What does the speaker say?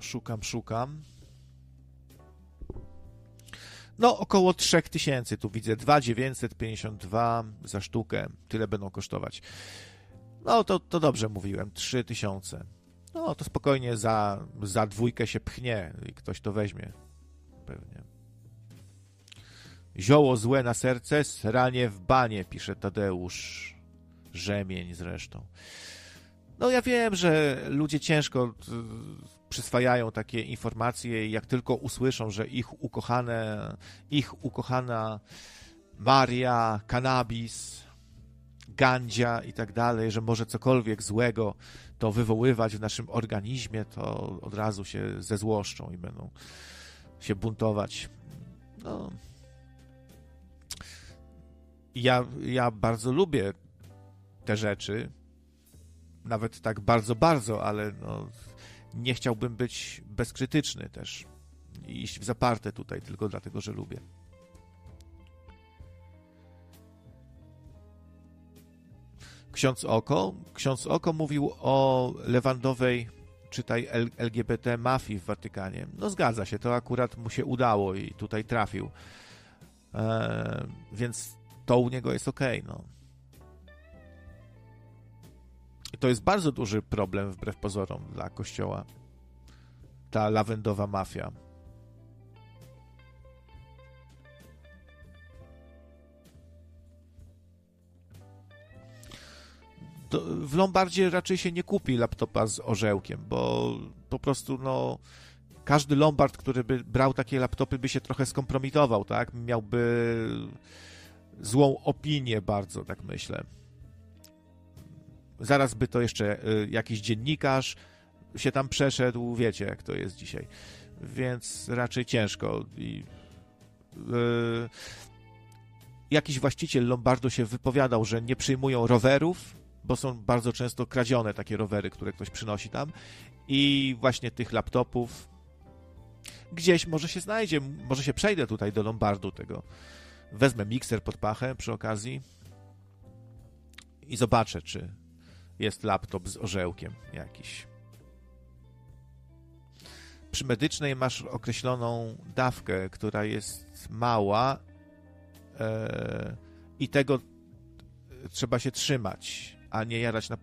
Szukam. No, około 3000 tu widzę. 2952 za sztukę. Tyle będą kosztować. No, to dobrze mówiłem. 3000. No, to spokojnie za dwójkę się pchnie i ktoś to weźmie. Pewnie. Zioło złe na serce, sranie w banie, pisze Tadeusz. Rzemień zresztą. No, ja wiem, że ludzie ciężko przyswajają takie informacje i jak tylko usłyszą, że ich ukochana Maria, kannabis, gandzia i tak dalej, że może cokolwiek złego to wywoływać w naszym organizmie, to od razu się zezłoszczą i będą się buntować. No. Ja bardzo lubię te rzeczy, nawet tak bardzo, ale no, nie chciałbym być bezkrytyczny też i iść w zaparte tutaj tylko dlatego, że lubię. Ksiądz Oko mówił o lewandowej, czytaj LGBT mafii w Watykanie. No zgadza się, to akurat mu się udało i tutaj trafił. Więc to u niego jest okej, no. I to jest bardzo duży problem wbrew pozorom dla Kościoła. Ta lawendowa mafia. W Lombardzie raczej się nie kupi laptopa z orzełkiem, bo po prostu no każdy Lombard, który by brał takie laptopy, by się trochę skompromitował, tak? Miałby złą opinię bardzo, tak myślę. Zaraz by to jeszcze jakiś dziennikarz się tam przeszedł, wiecie jak to jest dzisiaj. Więc raczej ciężko. Jakiś właściciel Lombardu się wypowiadał, że nie przyjmują rowerów, bo są bardzo często kradzione takie rowery, które ktoś przynosi tam i właśnie tych laptopów gdzieś może się znajdzie, może się przejdę tutaj do Lombardu tego. Wezmę mikser pod pachę przy okazji i zobaczę, czy jest laptop z orzełkiem jakiś. Przy medycznej masz określoną dawkę, która jest mała i tego trzeba się trzymać, a nie jarać na